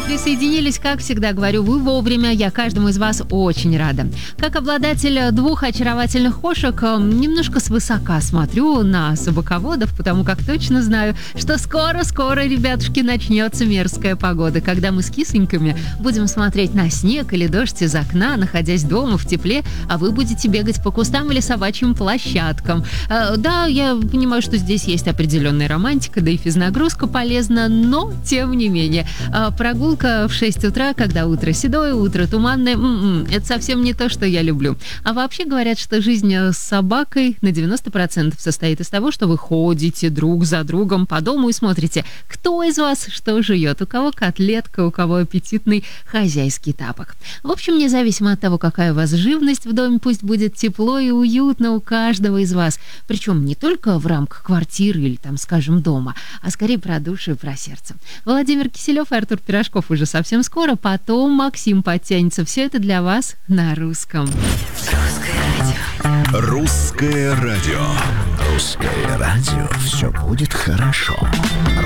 Присоединились, как всегда, говорю, вы вовремя. Я каждому из вас очень рада. Как обладатель двух очаровательных кошек, немножко свысока смотрю на собаководов, потому как точно знаю, что скоро-скоро, ребятушки, начнется мерзкая погода, когда мы с кисоньками будем смотреть на снег или дождь из окна, находясь дома в тепле, а вы будете бегать по кустам или собачьим площадкам. Да, я понимаю, что здесь есть определенная романтика, да и физнагрузка полезна, но тем не менее. Прогулка в 6 утра, когда утро седое, утро туманное, это совсем не то, что я люблю. А вообще говорят, что жизнь с собакой на 90% состоит из того, что вы ходите друг за другом по дому и смотрите, кто из вас что жует, у кого котлетка, у кого аппетитный хозяйский тапок. В общем, независимо от того, какая у вас живность в доме, пусть будет тепло и уютно у каждого из вас. Причем не только в рамках квартиры или, там, скажем, дома, а скорее про душу и про сердце. Владимир Киселев и Артур Пирожков уже совсем скоро, потом Максим подтянется. Все это для вас на русском. Русское радио. Русское радио. Все будет хорошо.